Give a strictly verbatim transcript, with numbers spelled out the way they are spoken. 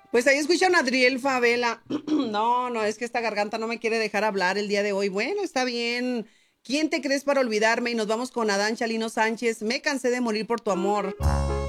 Pues ahí escuchan a Adriel Favela. No, no, es que esta garganta no me quiere dejar hablar el día de hoy. Bueno, está bien. ¿Quién te crees para olvidarme? Y nos vamos con Adán Chalino Sánchez. Me cansé de morir por tu amor.